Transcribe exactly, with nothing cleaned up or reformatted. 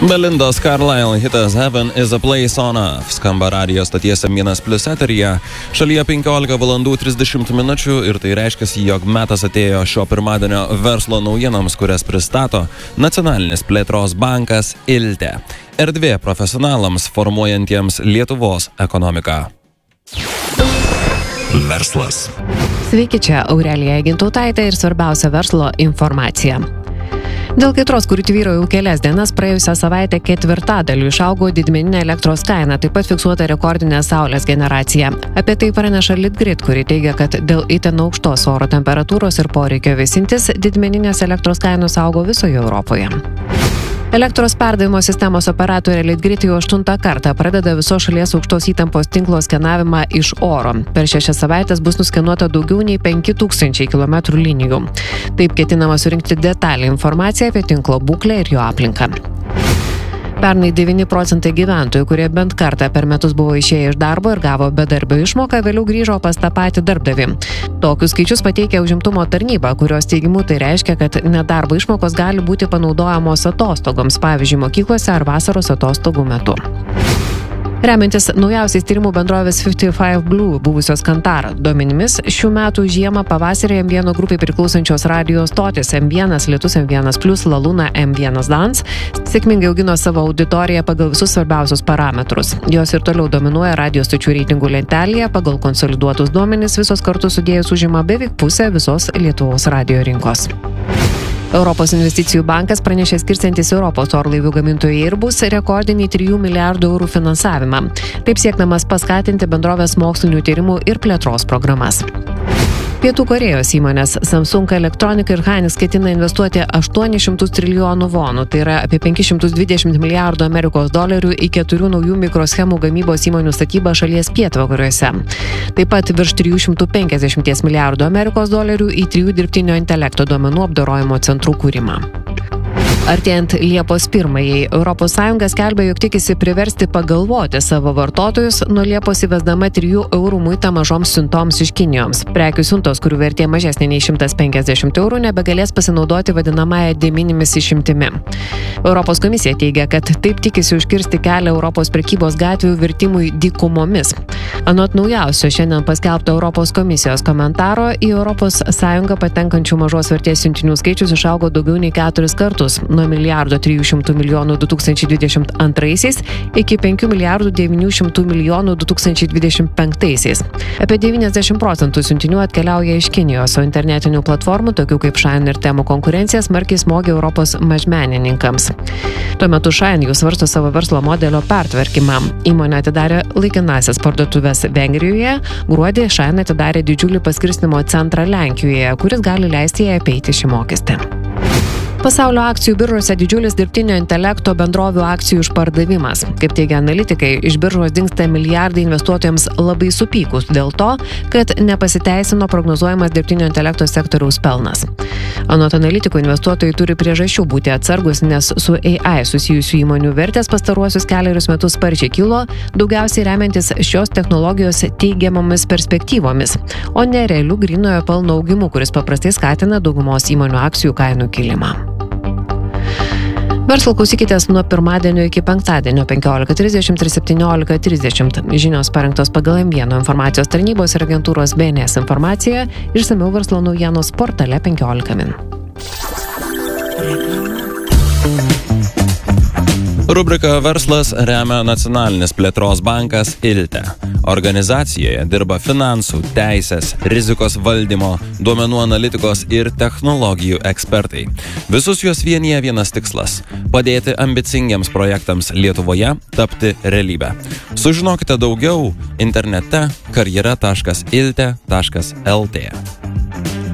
Belindos Carlisle hitas Heaven is a Place on Earth skamba radijo stoties M vienas plius eteryje. Šalyje penkiolika valandų trisdešimt minučių ir tai reiškia, jog metas atėjo šio pirmadienio verslo naujienoms, kurias pristato Nacionalinis plėtros bankas Ilte. Erdvė profesionalams formuojantiems Lietuvos ekonomiką. Verslas. Sveiki, čia Aurelija Gintautaitė ir svarbiausia verslo informacija. Dėl kaitros, kuri tvyro jau kelias dienas, praėjusią savaitę ketvirtadaliu išaugo didmeninė elektros kaina, taip pat fiksuota rekordinė saulės generacija. Apie tai praneša Litgrid, kuri teigia, kad dėl itin aukštos oro temperatūros ir poreikio vėsintis didmeninės elektros kainos augo visoje Europoje. Elektros perdavimo sistemos operatorė Litgrid jau aštuntą kartą pradeda visos šalies aukštos įtampos tinklo skenavimą iš oro. Per šešias savaitės bus nuskenuota daugiau nei penki tūkstančiai kilometrų linijų. Taip ketinama surinkti detalę informaciją apie tinklo būklę ir jo aplinką. Pernai devyni procentai gyventojų, kurie bent kartą per metus buvo išėję iš darbo ir gavo bedarbio išmoką, vėliau grįžo pas tą patį darbdavį. Tokius skaičius pateikia užimtumo tarnyba, kurios teigimu tai reiškia, kad nedarbo išmokos gali būti panaudojamos atostogoms, pavyzdžiui, mokyklose ar vasaros atostogų metu. Remiantis naujausiais tyrimų bendrovės penkiasdešimt penki Blue buvusios Kantar duomenimis, šių metų žiemą pavasarį M vienas grupiai priklausančios radijo stotis M vienas, Lietus M vienas plius, Laluna M vienas Dance sėkmingai augino savo auditoriją pagal visus svarbiausius parametrus. Jos ir toliau dominuoja radijo stočių reitingų lentelėje, pagal konsoliduotus duomenis visos kartu sudėjus užima beveik pusę visos Lietuvos radijo rinkos. Europos investicijų bankas pranešė skirsiantis Europos orlaivių gamintojai Airbus rekordinį trijų milijardų eurų finansavimą. Taip siekdamas paskatinti bendrovės mokslinių tyrimų ir plėtros programas. Pietų Korėjos įmonės Samsung Electronic ir Hynix ketina investuoti aštuonis šimtus trilijonų vonų, tai yra apie penkis šimtus dvidešimt milijardų Amerikos dolerių į keturių naujų mikroschemų gamybos įmonių statybą šalies pietvakariuose. Taip pat virš trijų šimtų penkiasdešimt milijardų Amerikos dolerių į trijų dirbtinio intelekto duomenų apdorojimo centrų kūrimą. Artėjant Liepos pirmajai, Europos Sąjunga skelbia, jog tikisi priversti pagalvoti savo vartotojus nuo Liepos įvesdama trijų eurų muitą mažoms siuntoms iš Kinijos. Prekių siuntos, kurių vertė mažesnė nei šimtas penkiasdešimt eurų, nebegalės pasinaudoti vadinamąją de minimis išimtimi. Europos komisija teigia, kad taip tikisi užkirsti kelią Europos prekybos gatvių virtimui dykumomis. Anot naujausio šiandien paskelbto Europos komisijos komentaro, į Europos Sąjungą patenkančių mažos vertės siuntinių skaičius išaugo daugiau nei keturis kartus, nuo milijardo trijų šimtų milijonų du tūkstančiai dvidešimt antraisiais iki penkių milijardų devynių šimtų milijonų du tūkstančiai dvidešimt penktaisiais. Apie devyniasdešimt procentų siuntinių atkeliauja iš Kinijos, o internetinių platformų, tokių kaip Shein ir Temu konkurencija smarkiai smogia Europos mažmenininkams. Tuo metu Shein jau svarsto savo verslo modelio pertvarkymą. Įmonė atidarė laikinąsias parduotuves Vengrijoje, gruodį Shein atidarė didžiulį paskirstymo centrą Lenkijoje, kuris gali leisti jai apeiti šį mokestį. Pasaulio akcijų biržose didžiulis dirbtinio intelekto bendrovių akcijų išpardavimas. Kaip teigia analitikai, iš biržos dingsta milijardai investuotojams labai supykus dėl to, kad nepasiteisino prognozuojamas dirbtinio intelekto sektoriaus pelnas. Anot analitikų, investuotojai turi priežasčių būti atsargus, nes su A I susijusių įmonių vertės pastaruosius kelerius metus sparčiai kilo, daugiausiai remiantis šios technologijos teigiamomis perspektyvomis, o ne realių grynojo pelno augimu, kuris paprastai skatina daugumos įmonių akcijų kainų kilimą. Verslo klausykitės nuo pirmadienio iki penktadienio penkiolika trisdešimt ir septyniolika trisdešimt. Žinios parengtos pagal M vienas informacijos tarnybos ir agentūros B N S informaciją, išsamiau verslo naujienos portale penkiolika min. Rubrika Verslas remia Nacionalinis plėtros bankas Ilte. Organizacijoje dirba finansų, teisės, rizikos valdymo, duomenų analitikos ir technologijų ekspertai. Visus juos vienyje vienas tikslas – padėti ambicingiems projektams Lietuvoje tapti realybę. Sužinokite daugiau internete karjera taškas ilte taškas lt.